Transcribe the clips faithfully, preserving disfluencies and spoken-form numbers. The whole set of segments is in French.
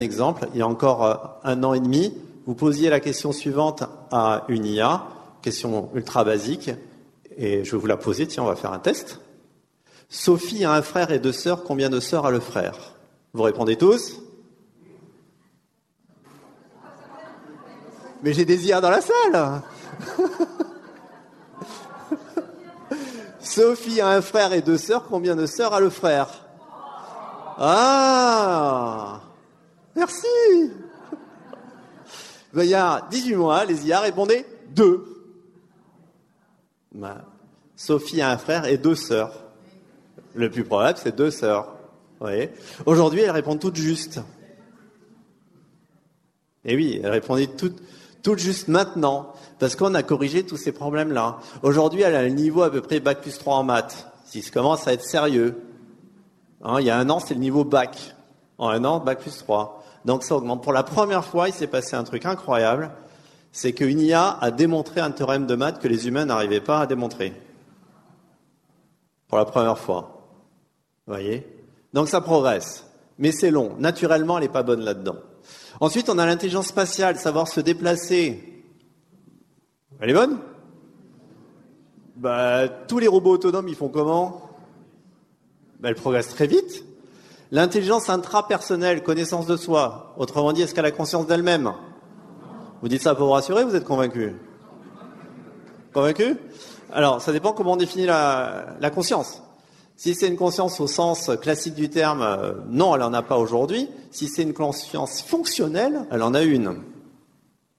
Exemple, il y a encore un an et demi, vous posiez la question suivante à une I A, question ultra basique, et je vais vous la poser, tiens, on va faire un test. Sophie a un frère et deux sœurs, combien de sœurs a le frère? Vous répondez tous? Mais j'ai des I A dans la salle. Sophie a un frère et deux sœurs, combien de sœurs a le frère? Ah, merci. Ben, il y a dix-huit mois, les I A répondaient deux. Ben, Sophie a un frère et deux sœurs. Le plus probable, c'est deux sœurs. Vous voyez ? Aujourd'hui, elles répondent toutes justes. Et oui, elles répondaient toutes, toutes justes maintenant, parce qu'on a corrigé tous ces problèmes-là. Aujourd'hui, elle a le niveau à peu près bac plus trois en maths, si ça commence à être sérieux. Hein, il y a un an, c'est le niveau bac. En un an, bac plus trois. Donc ça augmente. Pour la première fois, il s'est passé un truc incroyable, c'est qu'une I A a démontré un théorème de maths que les humains n'arrivaient pas à démontrer. Pour la première fois. Vous voyez ? Donc ça progresse. Mais c'est long. Naturellement, elle n'est pas bonne là-dedans. Ensuite, on a l'intelligence spatiale, savoir se déplacer. Elle est bonne ? Bah, tous les robots autonomes, ils font comment ? Bah, elle progresse très vite. L'intelligence intrapersonnelle, connaissance de soi. Autrement dit, est-ce qu'elle a conscience d'elle-même ? Vous dites ça pour vous rassurer, vous êtes convaincu ? Convaincu ? Alors, ça dépend comment on définit la, la conscience. Si c'est une conscience au sens classique du terme, euh, non, elle n'en a pas aujourd'hui. Si c'est une conscience fonctionnelle, elle en a une. Vous voyez ?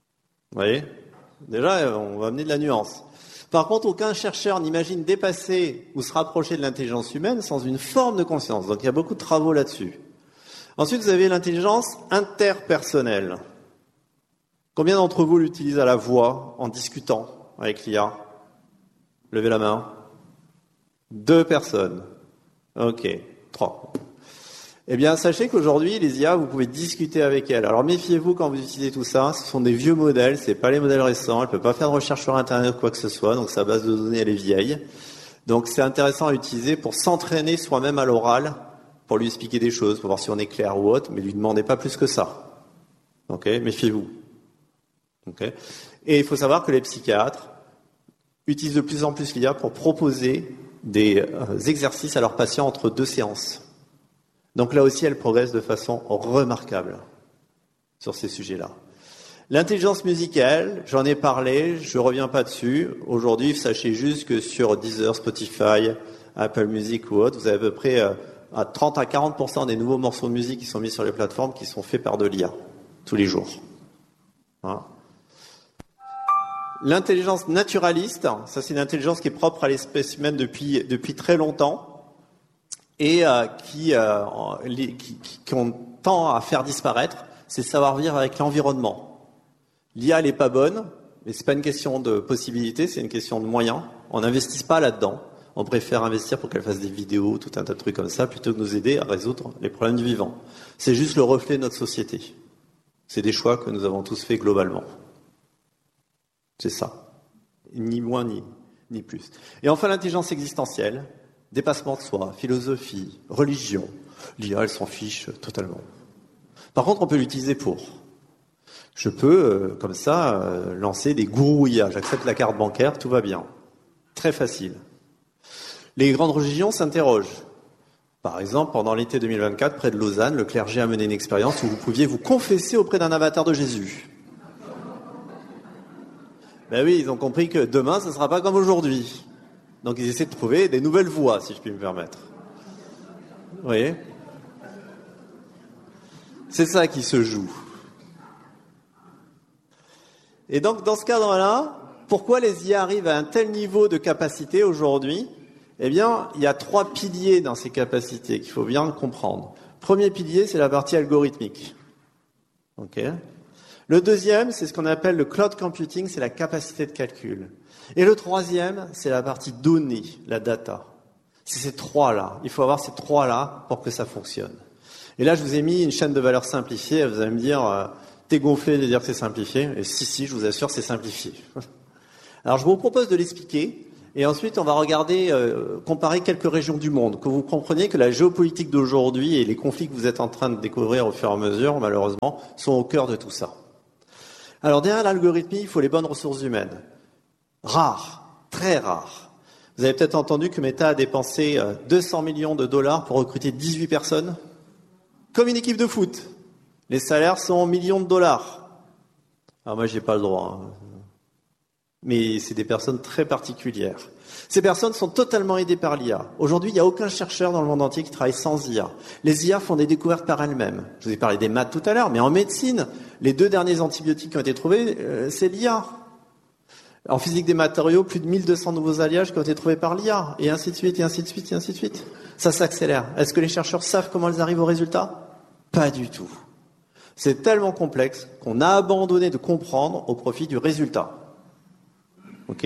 Déjà, on va amener de la nuance. Par contre, aucun chercheur n'imagine dépasser ou se rapprocher de l'intelligence humaine sans une forme de conscience. Donc, il y a beaucoup de travaux là-dessus. Ensuite, vous avez l'intelligence interpersonnelle. Combien d'entre vous l'utilisent à la voix en discutant avec l'I A ? Levez la main. Deux personnes. Ok, trois. Eh bien, sachez qu'aujourd'hui, les I A, vous pouvez discuter avec elles. Alors, méfiez-vous quand vous utilisez tout ça. Ce sont des vieux modèles, c'est pas les modèles récents. Elle peut pas faire de recherche sur Internet ou quoi que ce soit. Donc, sa base de données, elle est vieille. Donc, c'est intéressant à utiliser pour s'entraîner soi-même à l'oral, pour lui expliquer des choses, pour voir si on est clair ou autre, mais lui demandez pas plus que ça. Ok, méfiez-vous. Ok. Et il faut savoir que les psychiatres utilisent de plus en plus l'I A pour proposer des euh, exercices à leurs patients entre deux séances. Donc là aussi, elle progresse de façon remarquable sur ces sujets-là. L'intelligence musicale, j'en ai parlé, je reviens pas dessus. Aujourd'hui, sachez juste que sur Deezer, Spotify, Apple Music ou autre, vous avez à peu près euh, à trente à quarante pour cent des nouveaux morceaux de musique qui sont mis sur les plateformes qui sont faits par de l'I A, tous les jours. Voilà. L'intelligence naturaliste, ça c'est une intelligence qui est propre à l'espèce humaine depuis, depuis très longtemps et euh, qui, euh, qui, qui, qu'on tend à faire disparaître, c'est savoir vivre avec l'environnement. L'I A, elle n'est pas bonne, mais c'est pas une question de possibilité, c'est une question de moyens. On n'investit pas là-dedans. On préfère investir pour qu'elle fasse des vidéos, tout un tas de trucs comme ça, plutôt que de nous aider à résoudre les problèmes du vivant. C'est juste le reflet de notre société. C'est des choix que nous avons tous faits globalement. C'est ça. Ni moins, ni, ni plus. Et enfin, l'intelligence existentielle, dépassement de soi, philosophie, religion. L'I A, elle s'en fiche totalement. Par contre, on peut l'utiliser pour. Je peux, euh, comme ça, euh, lancer des gourous I A. J'accepte la carte bancaire, tout va bien. Très facile. Les grandes religions s'interrogent. Par exemple, pendant l'été deux mille vingt-quatre, près de Lausanne, le clergé a mené une expérience où vous pouviez vous confesser auprès d'un avatar de Jésus. Ben oui, ils ont compris que demain, ce ne sera pas comme aujourd'hui. Donc, ils essaient de trouver des nouvelles voies, si je puis me permettre. Vous voyez ? C'est ça qui se joue. Et donc, dans ce cadre-là, pourquoi les I A arrivent à un tel niveau de capacité aujourd'hui ? Eh bien, il y a trois piliers dans ces capacités qu'il faut bien comprendre. Premier pilier, c'est la partie algorithmique. Ok ? Le deuxième, c'est ce qu'on appelle le cloud computing, c'est la capacité de calcul. Et le troisième, c'est la partie données, la data. C'est ces trois-là. Il faut avoir ces trois-là pour que ça fonctionne. Et là, je vous ai mis une chaîne de valeur simplifiée. Vous allez me dire, euh, t'es gonflé de dire que c'est simplifié. Et si, si, je vous assure, c'est simplifié. Alors, je vous propose de l'expliquer, Et ensuite, on va regarder, euh, comparer quelques régions du monde, que vous compreniez que la géopolitique d'aujourd'hui et les conflits que vous êtes en train de découvrir au fur et à mesure, malheureusement, sont au cœur de tout ça. Alors, derrière l'algorithmie, il faut les bonnes ressources humaines. Rares, très rares. Vous avez peut-être entendu que Meta a dépensé euh, deux cents millions de dollars pour recruter dix-huit personnes, comme une équipe de foot. Les salaires sont en millions de dollars. Alors moi, j'ai pas le droit, hein. Mais c'est des personnes très particulières. Ces personnes sont totalement aidées par l'I A. Aujourd'hui, il n'y a aucun chercheur dans le monde entier qui travaille sans I A. Les I A font des découvertes par elles-mêmes. Je vous ai parlé des maths tout à l'heure, mais en médecine, les deux derniers antibiotiques qui ont été trouvés, euh, c'est l'I A. En physique des matériaux, plus de mille deux cents nouveaux alliages qui ont été trouvés par l'I A, et ainsi de suite, et ainsi de suite, et ainsi de suite. Ça s'accélère. Est-ce que les chercheurs savent comment ils arrivent au résultat? Pas du tout. C'est tellement complexe qu'on a abandonné de comprendre au profit du résultat. Ok?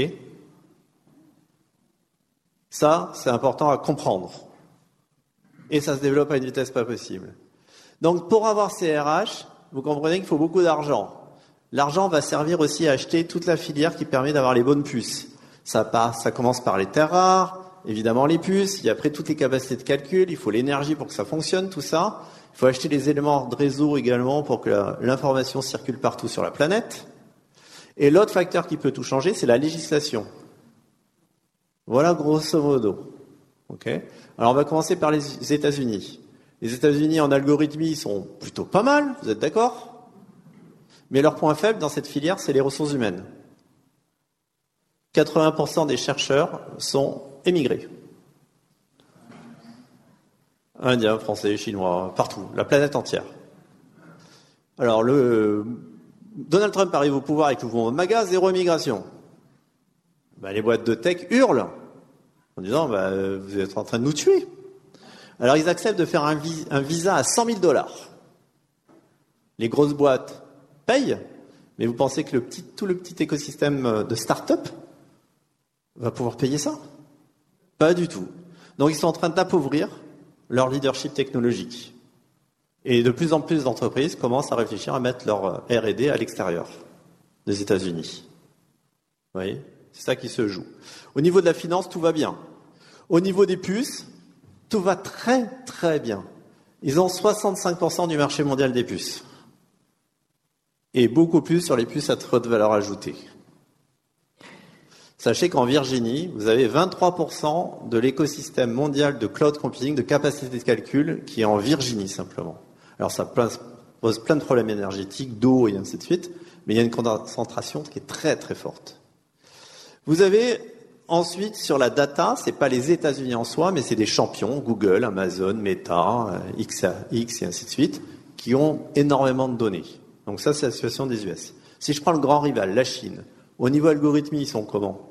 Ça, c'est important à comprendre. Et ça se développe à une vitesse pas possible. Donc, pour avoir ces R H, vous comprenez qu'il faut beaucoup d'argent. L'argent va servir aussi à acheter toute la filière qui permet d'avoir les bonnes puces. Ça passe, ça commence par les terres rares, évidemment les puces, il y a après toutes les capacités de calcul, il faut l'énergie pour que ça fonctionne, tout ça. Il faut acheter les éléments de réseau également pour que la, l'information circule partout sur la planète. Et l'autre facteur qui peut tout changer, c'est la législation. Voilà grosso modo. Okay. Alors on va commencer par les États-Unis. Les États-Unis en algorithmie sont plutôt pas mal, vous êtes d'accord? Mais leur point faible dans cette filière, c'est les ressources humaines. quatre-vingts pour cent des chercheurs sont émigrés. Indiens, Français, Chinois, partout, la planète entière. Alors le Donald Trump arrive au pouvoir avec le mouvement MAGA, zéro immigration. Ben, les boîtes de tech hurlent en disant ben, vous êtes en train de nous tuer. Alors ils acceptent de faire un, vis- un visa à cent mille dollars. Les grosses boîtes payent, mais vous pensez que le petit, tout le petit écosystème de start-up va pouvoir payer ça? Pas du tout. Donc ils sont en train d'appauvrir leur leadership technologique. Et de plus en plus d'entreprises commencent à réfléchir à mettre leur R et D à l'extérieur des États-Unis. Vous voyez? C'est ça qui se joue. Au niveau de la finance, tout va bien. Au niveau des puces, tout va très très bien. Ils ont soixante-cinq pour cent du marché mondial des puces. Et beaucoup plus sur les puces à très haute valeur ajoutée. Sachez qu'en Virginie, vous avez vingt-trois pour cent de l'écosystème mondial de cloud computing, de capacité de calcul, qui est en Virginie simplement. Alors ça pose plein de problèmes énergétiques, d'eau et ainsi de suite, mais il y a une concentration qui est très très forte. Vous avez ensuite sur la data, c'est pas les États-Unis en soi, mais c'est des champions, Google, Amazon, Meta, X A X et ainsi de suite, qui ont énormément de données. Donc ça, c'est la situation des U S. Si je prends le grand rival, la Chine, au niveau algorithmie, ils sont comment?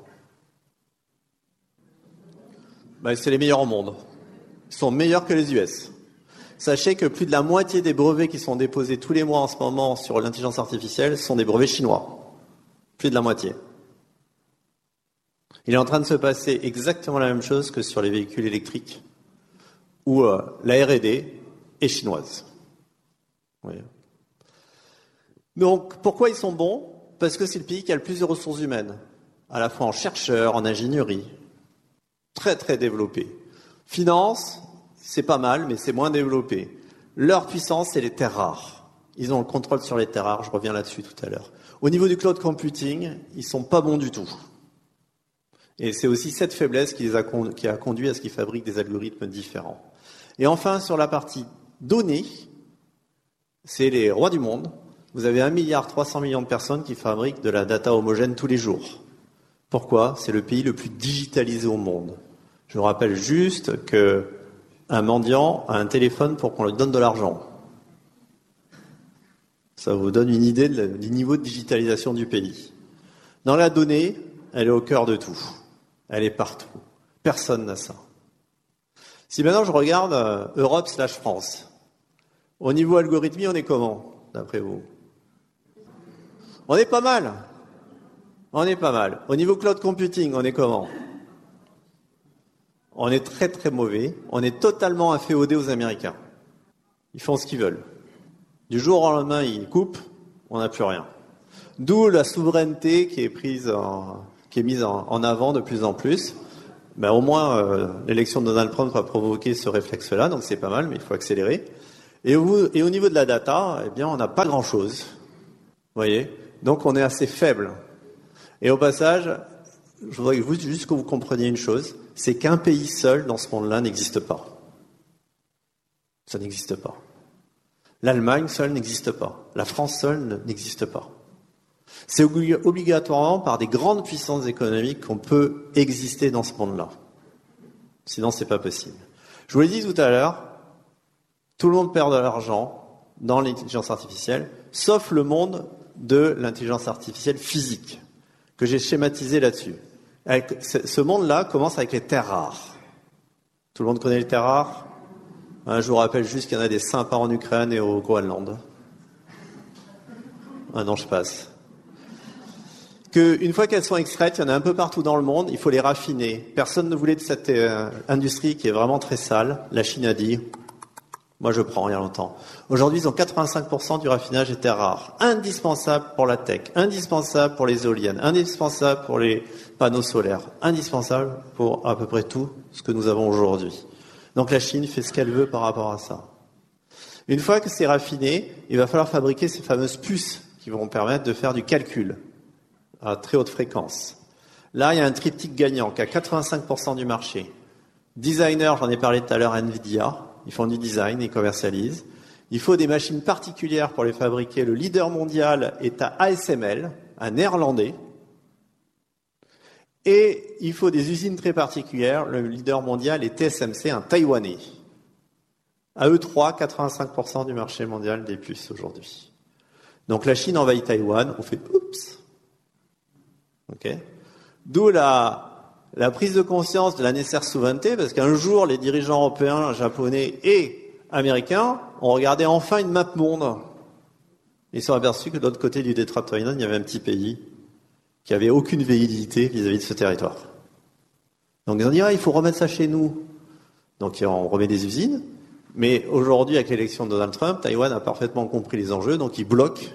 Ben, c'est les meilleurs au monde. Ils sont meilleurs que les U S. Sachez que plus de la moitié des brevets qui sont déposés tous les mois en ce moment sur l'intelligence artificielle sont des brevets chinois. Plus de la moitié. Il est en train de se passer exactement la même chose que sur les véhicules électriques, où euh, la R et D est chinoise. Oui. Donc, pourquoi ils sont bons? Parce que c'est le pays qui a le plus de ressources humaines, à la fois en chercheurs, en ingénierie, très très développé. Finance, c'est pas mal, mais c'est moins développé. Leur puissance, c'est les terres rares. Ils ont le contrôle sur les terres rares, je reviens là-dessus tout à l'heure. Au niveau du cloud computing, ils sont pas bons du tout. Et c'est aussi cette faiblesse qui, les a, qui a conduit à ce qu'ils fabriquent des algorithmes différents. Et enfin, sur la partie données, c'est les rois du monde. Vous avez un milliard trois cents millions de personnes qui fabriquent de la data homogène tous les jours. Pourquoi? C'est le pays le plus digitalisé au monde. Je vous rappelle juste que un mendiant a un téléphone pour qu'on lui donne de l'argent. Ça vous donne une idée de, du niveau de digitalisation du pays. Dans la donnée, elle est au cœur de tout. Elle est partout. Personne n'a ça. Si maintenant je regarde euh, Europe slash France, au niveau algorithmie, on est comment, d'après vous? On est pas mal. On est pas mal. Au niveau cloud computing, on est comment? On est très très mauvais. On est totalement inféodé aux Américains. Ils font ce qu'ils veulent. Du jour au lendemain, ils coupent, on n'a plus rien. D'où la souveraineté qui est prise en, qui est mise en, en avant de plus en plus. Ben, au moins, euh, l'élection de Donald Trump a provoqué ce réflexe-là, donc c'est pas mal, mais il faut accélérer. Et au, et au niveau de la data, eh bien, on n'a pas grand-chose. Vous voyez ? Donc, on est assez faible. Et au passage, je voudrais juste que vous compreniez une chose, c'est qu'un pays seul dans ce monde-là n'existe pas. Ça n'existe pas. L'Allemagne seule n'existe pas. La France seule n'existe pas. C'est obligatoirement par des grandes puissances économiques qu'on peut exister dans ce monde-là. Sinon, c'est pas possible. Je vous l'ai dit tout à l'heure, tout le monde perd de l'argent dans l'intelligence artificielle, sauf le monde de l'intelligence artificielle physique, que j'ai schématisé là-dessus. Avec, ce monde-là commence avec les terres rares. Tout le monde connaît les terres rares ? hein, Je vous rappelle juste qu'il y en a des sympas en Ukraine et au Groenland. Ah non, je passe. Qu'une fois qu'elles sont extraites, il y en a un peu partout dans le monde, il faut les raffiner. Personne ne voulait de cette euh, industrie qui est vraiment très sale. La Chine a dit, moi je prends il y a longtemps. Aujourd'hui, ils ont quatre-vingt-cinq pour cent du raffinage des terres rares. Indispensable pour la tech, indispensable pour les éoliennes, indispensable pour les panneaux solaires, indispensable pour à peu près tout ce que nous avons aujourd'hui. Donc la Chine fait ce qu'elle veut par rapport à ça. Une fois que c'est raffiné, il va falloir fabriquer ces fameuses puces qui vont permettre de faire du calcul à très haute fréquence. Là, il y a un triptyque gagnant qui a quatre-vingt-cinq pour cent du marché. Designer, j'en ai parlé tout à l'heure, Nvidia, ils font du design, ils commercialisent. Il faut des machines particulières pour les fabriquer. Le leader mondial est à A S M L, un néerlandais. Et il faut des usines très particulières. Le leader mondial est T S M C, un taïwanais. À eux trois, quatre-vingt-cinq pour cent du marché mondial des puces aujourd'hui. Donc la Chine envahit Taïwan, on fait oups. Okay. D'où la, la prise de conscience de la nécessaire souveraineté, parce qu'un jour, les dirigeants européens, japonais et américains ont regardé enfin une map monde. Ils se sont aperçus que de l'autre côté du détroit de Taïwan, il y avait un petit pays qui avait aucune validité vis-à-vis de ce territoire. Donc ils ont dit, ah, il faut remettre ça chez nous. Donc on remet des usines. Mais aujourd'hui, avec l'élection de Donald Trump, Taïwan a parfaitement compris les enjeux, donc il bloque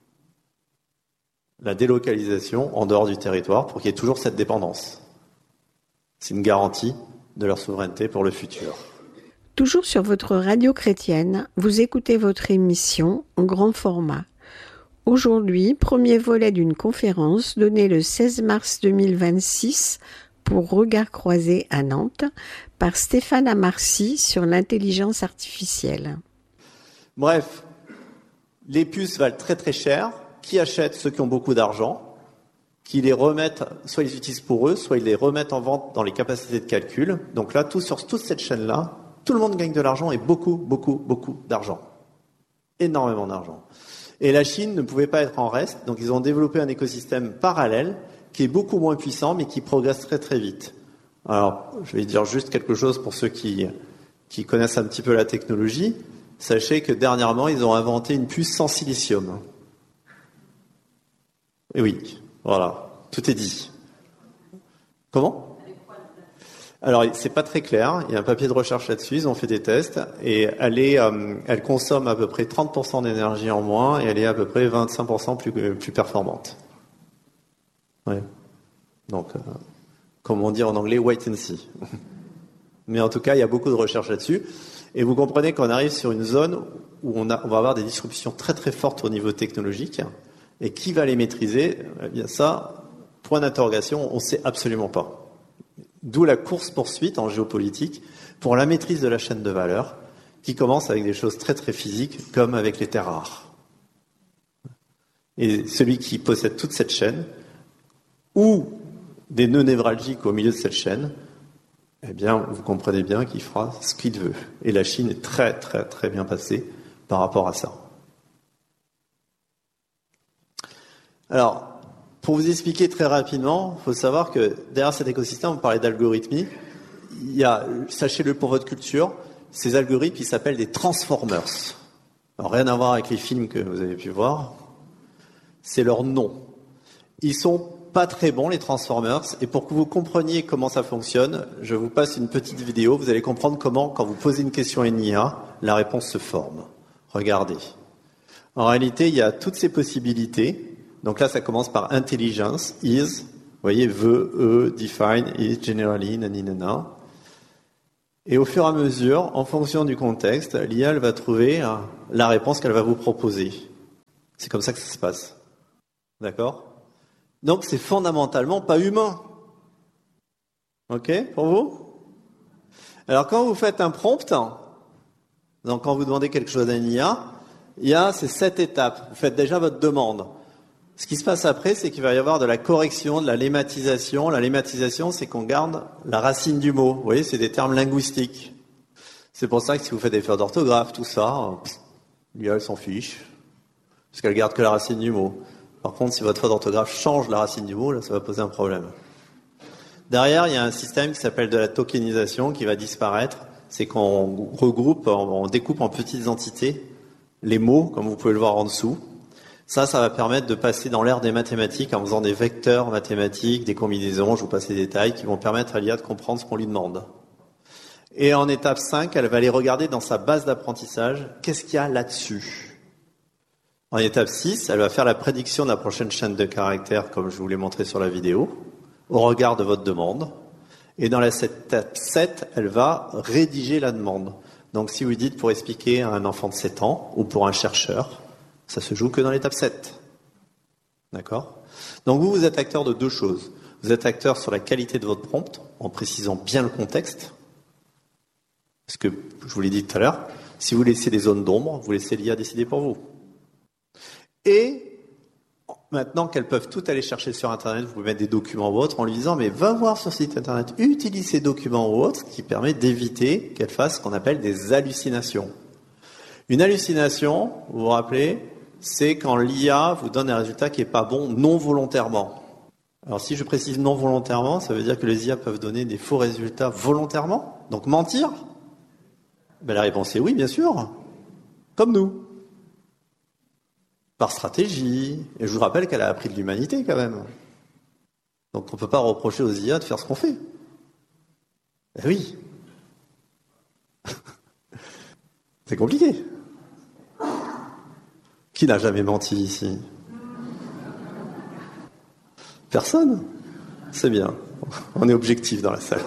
la délocalisation en dehors du territoire pour qu'il y ait toujours cette dépendance. C'est une garantie de leur souveraineté pour le futur. Toujours sur votre radio chrétienne, vous écoutez votre émission en grand format. Aujourd'hui, premier volet d'une conférence donnée le seize mars deux mille vingt-six pour Regard Croisé à Nantes par Stéphane Amarcy sur l'intelligence artificielle. Bref, les puces valent très très cher. Qui achètent? Ceux qui ont beaucoup d'argent, qui les remettent, soit ils les utilisent pour eux, soit ils les remettent en vente dans les capacités de calcul. Donc là, tout sur toute cette chaîne-là, tout le monde gagne de l'argent et beaucoup, beaucoup, beaucoup d'argent. Énormément d'argent. Et la Chine ne pouvait pas être en reste, donc ils ont développé un écosystème parallèle qui est beaucoup moins puissant, mais qui progresse très très vite. Alors, je vais dire juste quelque chose pour ceux qui, qui connaissent un petit peu la technologie. Sachez que dernièrement, ils ont inventé une puce sans silicium. Et oui, voilà, tout est dit. Comment ? Alors, c'est pas très clair. Il y a un papier de recherche là-dessus. Ils ont fait des tests et elle est, euh, elle consomme à peu près trente pour cent d'énergie en moins et elle est à peu près vingt-cinq pour cent plus plus performante. Ouais. Donc, euh, comme on dit en anglais, wait and see. Mais en tout cas, il y a beaucoup de recherches là-dessus. Et vous comprenez qu'on arrive sur une zone où on, a, on va avoir des disruptions très très fortes au niveau technologique. Et qui va les maîtriser ? Eh bien ça, point d'interrogation, on ne sait absolument pas. D'où la course-poursuite en géopolitique pour la maîtrise de la chaîne de valeur, qui commence avec des choses très très physiques, comme avec les terres rares. Et celui qui possède toute cette chaîne, ou des nœuds névralgiques au milieu de cette chaîne, eh bien, vous comprenez bien qu'il fera ce qu'il veut. Et la Chine est très très très bien passée par rapport à ça. Alors, pour vous expliquer très rapidement, il faut savoir que derrière cet écosystème, on parlait d'algorithmie, il y a, sachez-le pour votre culture, ces algorithmes qui s'appellent des transformers. Alors, rien à voir avec les films que vous avez pu voir, c'est leur nom. Ils sont pas très bons, les transformers, et pour que vous compreniez comment ça fonctionne, je vous passe une petite vidéo, vous allez comprendre comment, quand vous posez une question à une I A, la réponse se forme. Regardez. En réalité, il y a toutes ces possibilités. Donc là, ça commence par intelligence, is, Vous voyez, veut, e, define, is, generally, naninana. Et au fur et à mesure, en fonction du contexte, l'I A elle va trouver la réponse qu'elle va vous proposer. C'est comme ça que ça se passe. D'accord ? Donc c'est fondamentalement pas humain. Ok, pour vous ? Alors quand vous faites un prompt, donc quand vous demandez quelque chose à une I A, il y a ces sept étapes. Vous faites déjà votre demande. Ce qui se passe après, c'est qu'il va y avoir de la correction, de la lématisation. La lématisation, c'est qu'on garde la racine du mot. Vous voyez, c'est des termes linguistiques. C'est pour ça que si vous faites des fautes d'orthographe, tout ça, l'I A, elle s'en fiche. Parce qu'elle garde que la racine du mot. Par contre, si votre faute d'orthographe change la racine du mot, là, ça va poser un problème. Derrière, il y a un système qui s'appelle de la tokenisation qui va disparaître. C'est qu'on regroupe, on découpe en petites entités les mots, comme vous pouvez le voir en dessous. Ça, ça va permettre de passer dans l'ère des mathématiques en faisant des vecteurs mathématiques, des combinaisons, je vous passe les détails, qui vont permettre à l'I A de comprendre ce qu'on lui demande. Et en étape cinq, elle va aller regarder dans sa base d'apprentissage, qu'est-ce qu'il y a là-dessus. En étape six, elle va faire la prédiction de la prochaine chaîne de caractères, comme je vous l'ai montré sur la vidéo, au regard de votre demande. Et dans la étape sept, elle va rédiger la demande. Donc si vous dites pour expliquer à un enfant de sept ans, ou pour un chercheur, ça se joue que dans l'étape sept. D'accord ? Donc vous, vous êtes acteur de deux choses. Vous êtes acteur sur la qualité de votre prompt, en précisant bien le contexte. Parce que, je vous l'ai dit tout à l'heure, si vous laissez des zones d'ombre, vous laissez l'I A décider pour vous. Et maintenant qu'elles peuvent tout aller chercher sur Internet, vous pouvez mettre des documents ou autres en lui disant, mais va voir sur ce site Internet, utilise ces documents ou autres, qui permet d'éviter qu'elle fasse ce qu'on appelle des hallucinations. Une hallucination, vous vous rappelez, c'est quand l'I A vous donne un résultat qui n'est pas bon non volontairement. Alors si je précise non volontairement, ça veut dire que les I A peuvent donner des faux résultats volontairement, donc mentir. Ben, la réponse est oui, bien sûr, comme nous. Par stratégie, et je vous rappelle qu'elle a appris de l'humanité quand même. Donc on ne peut pas reprocher aux I A de faire ce qu'on fait. Ben oui. C'est compliqué. Qui n'a jamais menti ici? Personne? C'est bien. On est objectif dans la salle.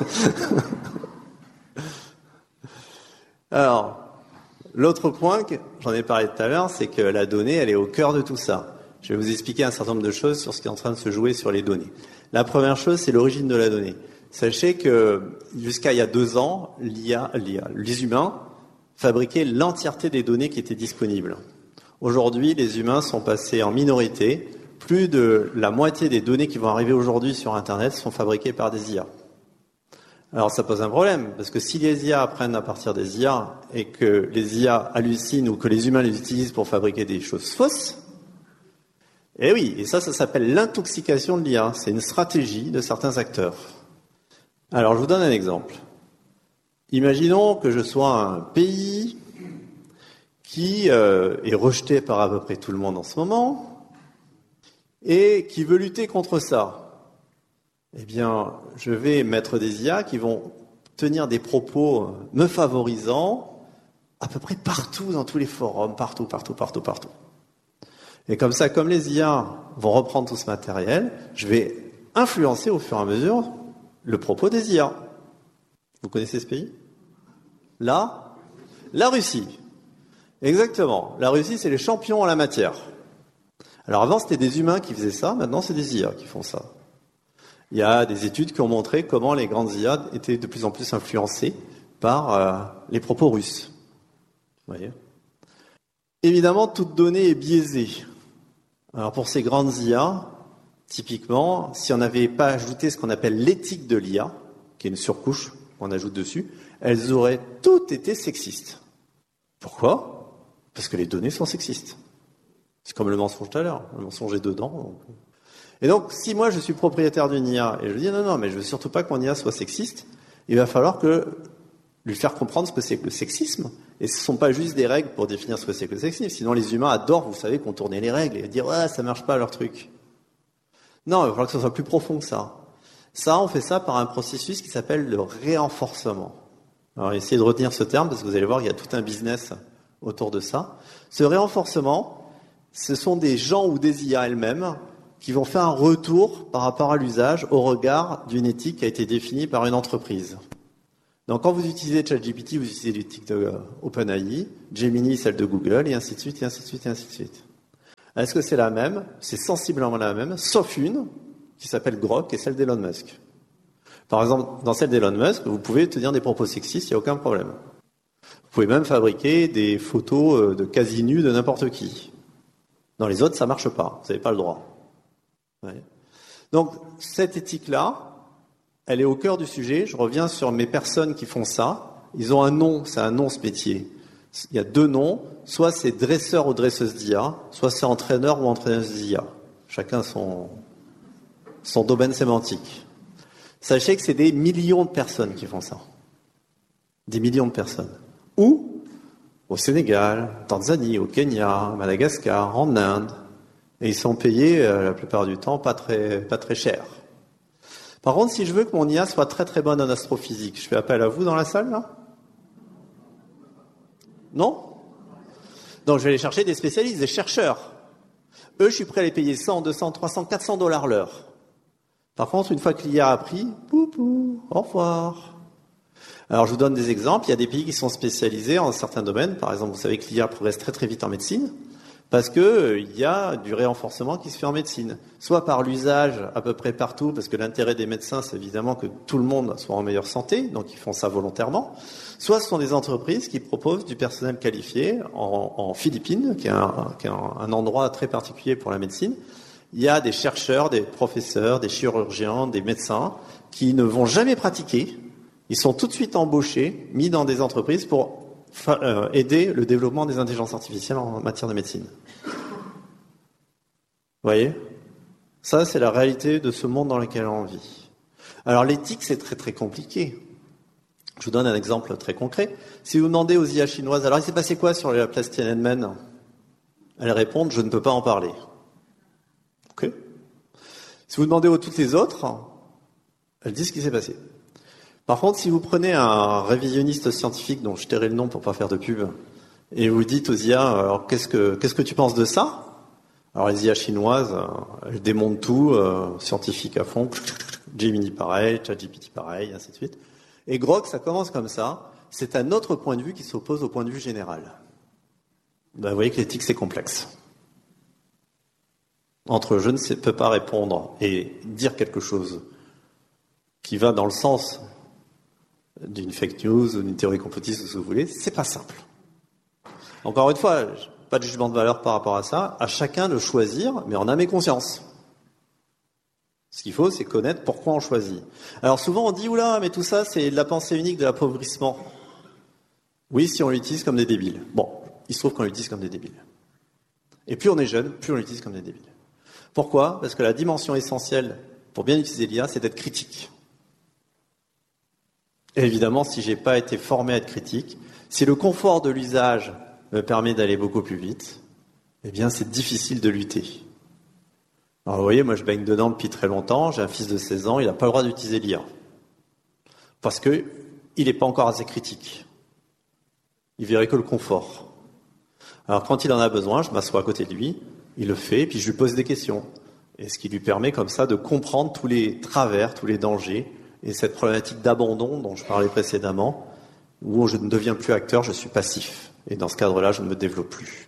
Alors, l'autre point, que j'en ai parlé tout à l'heure, c'est que la donnée, elle est au cœur de tout ça. Je vais vous expliquer un certain nombre de choses sur ce qui est en train de se jouer sur les données. La première chose, c'est l'origine de la donnée. Sachez que jusqu'à il y a deux ans, l'I A, l'I A, les humains fabriquaient l'entièreté des données qui étaient disponibles. Aujourd'hui, les humains sont passés en minorité. Plus de la moitié des données qui vont arriver aujourd'hui sur Internet sont fabriquées par des I A. Alors ça pose un problème, parce que si les I A apprennent à partir des I A et que les I A hallucinent ou que les humains les utilisent pour fabriquer des choses fausses, eh oui, et ça, ça s'appelle l'intoxication de l'I A. C'est une stratégie de certains acteurs. Alors je vous donne un exemple. Imaginons que je sois un pays qui euh, est rejeté par à peu près tout le monde en ce moment et qui veut lutter contre ça. Eh bien, je vais mettre des I A qui vont tenir des propos me favorisant à peu près partout dans tous les forums, partout, partout, partout, partout. Et comme ça, comme les I A vont reprendre tout ce matériel, je vais influencer au fur et à mesure le propos des I A. Vous connaissez ce pays ? Là, la Russie. Exactement. La Russie, c'est les champions en la matière. Alors avant, c'était des humains qui faisaient ça, maintenant c'est des I A qui font ça. Il y a des études qui ont montré comment les grandes I A étaient de plus en plus influencées par euh, les propos russes. Vous voyez ? Évidemment, toute donnée est biaisée. Alors pour ces grandes I A, typiquement, si on n'avait pas ajouté ce qu'on appelle l'éthique de l'I A, qui est une surcouche qu'on ajoute dessus, elles auraient toutes été sexistes. Pourquoi ? Parce que les données sont sexistes. C'est comme le mensonge tout à l'heure. Le mensonge est dedans. Donc... Et donc, si moi je suis propriétaire d'une I A et je dis non, non, mais je veux surtout pas que mon I A soit sexiste, il va falloir que lui faire comprendre ce que c'est que le sexisme. Et ce ne sont pas juste des règles pour définir ce que c'est que le sexisme. Sinon, les humains adorent, vous savez, contourner les règles et dire ouais, ça marche pas leur truc. Non, il va falloir que ce soit plus profond que ça. Ça, on fait ça par un processus qui s'appelle le réenforcement. Alors, essayez de retenir ce terme parce que vous allez voir, il y a tout un business autour de ça. Ce réenforcement, ce sont des gens ou des I A elles-mêmes qui vont faire un retour par rapport à l'usage au regard d'une éthique qui a été définie par une entreprise. Donc quand vous utilisez ChatGPT, vous utilisez l'éthique de euh, OpenAI, Gemini, celle de Google, et ainsi de suite, et ainsi de suite, et ainsi de suite. Est-ce que c'est la même? C'est sensiblement la même, sauf une qui s'appelle Grok, et celle d'Elon Musk. Par exemple, dans celle d'Elon Musk, vous pouvez tenir des propos sexistes, il n'y a aucun problème. Vous pouvez même fabriquer des photos de quasi-nus de n'importe qui. Dans les autres, ça marche pas, vous n'avez pas le droit. Ouais. Donc, cette éthique-là, elle est au cœur du sujet. Je reviens sur mes personnes qui font ça. Ils ont un nom, c'est un nom ce métier. Il y a deux noms, soit c'est dresseur ou dresseuse d'I A, soit c'est entraîneur ou entraîneuse d'I A. Chacun son, son domaine sémantique. Sachez que c'est des millions de personnes qui font ça. Des millions de personnes. Où? Au Sénégal, en Tanzanie, au Kenya, à Madagascar, en Inde. Et ils sont payés, euh, la plupart du temps, pas très, pas très cher. Par contre, si je veux que mon I A soit très très bonne en astrophysique, je fais appel à vous dans la salle, là? Non? Donc je vais aller chercher des spécialistes, des chercheurs. Eux, je suis prêt à les payer cent, deux cents, trois cents, quatre cents dollars l'heure. Par contre, une fois que l'I A a appris, poupou, au revoir. Alors je vous donne des exemples. Il y a des pays qui sont spécialisés en certains domaines. Par exemple, vous savez que l'I A progresse très très vite en médecine. Parce que euh, il y a du réenforcement qui se fait en médecine. Soit par l'usage à peu près partout, parce que l'intérêt des médecins, c'est évidemment que tout le monde soit en meilleure santé, donc ils font ça volontairement. Soit ce sont des entreprises qui proposent du personnel qualifié en, en Philippines, qui est, un, qui est un, un endroit très particulier pour la médecine. Il y a des chercheurs, des professeurs, des chirurgiens, des médecins qui ne vont jamais pratiquer. Ils sont tout de suite embauchés, mis dans des entreprises pour Euh, aider le développement des intelligences artificielles en matière de médecine. Vous voyez? Ça, c'est la réalité de ce monde dans lequel on vit. Alors l'éthique, c'est très très compliqué. Je vous donne un exemple très concret. Si vous demandez aux I A chinoises, alors il s'est passé quoi sur la place Tiananmen? Elles répondent, je ne peux pas en parler. Ok? Si vous demandez aux toutes les autres, elles disent ce qui s'est passé. Par contre, si vous prenez un révisionniste scientifique, dont je tairai le nom pour pas faire de pub, et vous dites aux I A, alors qu'est-ce que qu'est-ce que tu penses de ça? Alors les I A chinoises, elles démontent tout, euh, scientifique à fond, Gemini pareil, ChatGPT pareil, ainsi de suite. Et Grok, ça commence comme ça. C'est un autre point de vue qui s'oppose au point de vue général. Ben, vous voyez que l'éthique c'est complexe. Entre je ne sais, peux pas répondre et dire quelque chose qui va dans le sens d'une fake news, d'une théorie complotiste, ou ce que vous voulez, c'est pas simple. Encore une fois, pas de jugement de valeur par rapport à ça, à chacun de choisir, mais en âme et conscience. Ce qu'il faut, c'est connaître pourquoi on choisit. Alors souvent on dit, oula, mais tout ça, c'est de la pensée unique, de l'appauvrissement. Oui, si on l'utilise comme des débiles. Bon, il se trouve qu'on l'utilise comme des débiles. Et plus on est jeune, plus on l'utilise comme des débiles. Pourquoi? Parce que la dimension essentielle pour bien utiliser l'I A, c'est d'être critique. Et évidemment, si j'ai pas été formé à être critique, si le confort de l'usage me permet d'aller beaucoup plus vite, eh bien, c'est difficile de lutter. Alors, vous voyez, moi, je baigne dedans depuis très longtemps. J'ai un fils de seize ans, il n'a pas le droit d'utiliser l'I A. Parce que il n'est pas encore assez critique. Il verrait que le confort. Alors, quand il en a besoin, je m'assois à côté de lui, il le fait, et puis je lui pose des questions. Et ce qui lui permet, comme ça, de comprendre tous les travers, tous les dangers, et cette problématique d'abandon dont je parlais précédemment, où je ne deviens plus acteur, je suis passif. Et dans ce cadre-là, je ne me développe plus.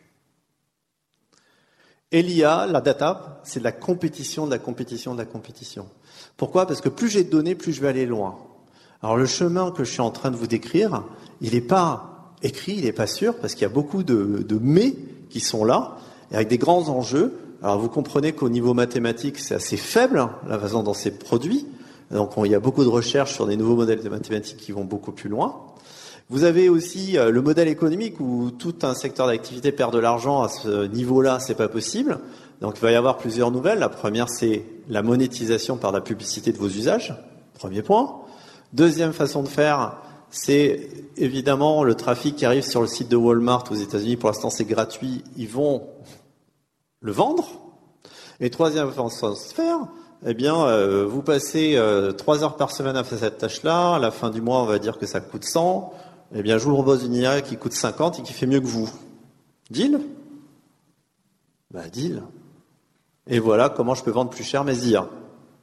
Et l'I A, la data, c'est de la compétition, de la compétition, de la compétition. Pourquoi? Parce que plus j'ai de données, plus je vais aller loin. Alors le chemin que je suis en train de vous décrire, il n'est pas écrit, il n'est pas sûr, parce qu'il y a beaucoup de, de mais qui sont là, et avec des grands enjeux. Alors vous comprenez qu'au niveau mathématique, c'est assez faible, la façon dont c'est produit. Donc il y a beaucoup de recherches sur des nouveaux modèles de mathématiques qui vont beaucoup plus loin. Vous avez aussi le modèle économique où tout un secteur d'activité perd de l'argent à ce niveau-là, c'est pas possible. Donc il va y avoir plusieurs nouvelles. La première, c'est la monétisation par la publicité de vos usages. Premier point. Deuxième façon de faire, c'est évidemment le trafic qui arrive sur le site de Walmart aux États-Unis. Pour l'instant, c'est gratuit. Ils vont le vendre. Et troisième façon de faire, eh bien, euh, vous passez euh, trois heures par semaine à faire cette tâche-là. À la fin du mois, on va dire que ça coûte cent. Eh bien, je vous propose une I A qui coûte cinquante et qui fait mieux que vous. Deal? Bah, deal. Et voilà comment je peux vendre plus cher mes I A.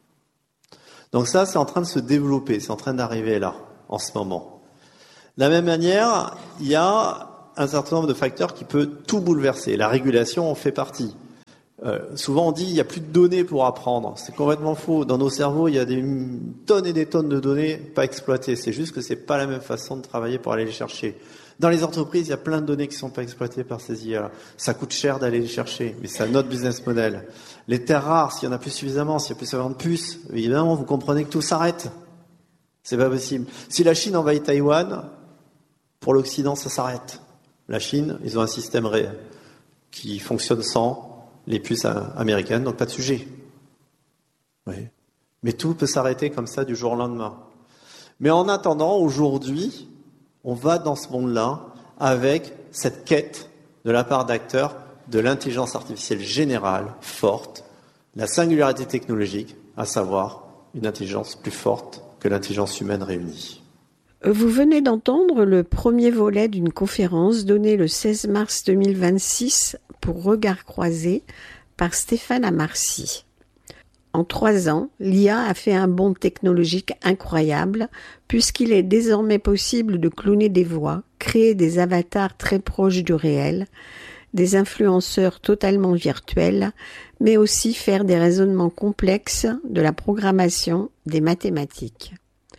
Donc ça, c'est en train de se développer, c'est en train d'arriver là, en ce moment. De la même manière, il y a un certain nombre de facteurs qui peuvent tout bouleverser. La régulation en fait partie. Euh, souvent on dit il n'y a plus de données pour apprendre. C'est complètement faux. Dans nos cerveaux, il y a des tonnes et des tonnes de données pas exploitées. C'est juste que c'est pas la même façon de travailler pour aller les chercher. Dans les entreprises, il y a plein de données qui sont pas exploitées par ces I A. Ça coûte cher d'aller les chercher, mais c'est un autre business model. Les terres rares, s'il y en a plus suffisamment, s'il y a plus de puces, évidemment, vous comprenez que tout s'arrête. C'est pas possible. Si la Chine envahit Taïwan, pour l'Occident, ça s'arrête. La Chine, ils ont un système réel qui fonctionne sans les puces américaines, donc pas de sujet. Oui. Mais tout peut s'arrêter comme ça du jour au lendemain. Mais en attendant, aujourd'hui, on va dans ce monde-là avec cette quête de la part d'acteurs de l'intelligence artificielle générale, forte, la singularité technologique, à savoir une intelligence plus forte que l'intelligence humaine réunie. Vous venez d'entendre le premier volet d'une conférence donnée le seize mars deux mille vingt-six pour Regard Croisé par Stéphane Amarcy. En trois ans, l'I A a fait un bond technologique incroyable puisqu'il est désormais possible de cloner des voix, créer des avatars très proches du réel, des influenceurs totalement virtuels, mais aussi faire des raisonnements complexes, de la programmation, des mathématiques.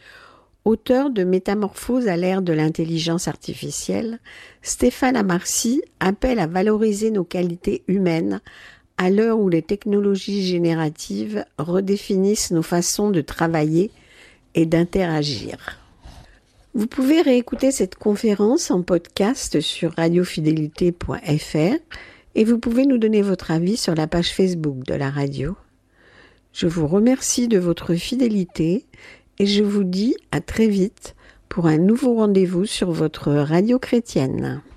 Auteur de Métamorphose à l'ère de l'intelligence artificielle, Stéphane Amarcy appelle à valoriser nos qualités humaines à l'heure où les technologies génératives redéfinissent nos façons de travailler et d'interagir. Vous pouvez réécouter cette conférence en podcast sur radiofidélité point f r et vous pouvez nous donner votre avis sur la page Facebook de la radio. Je vous remercie de votre fidélité et je vous dis à très vite pour un nouveau rendez-vous sur votre radio chrétienne.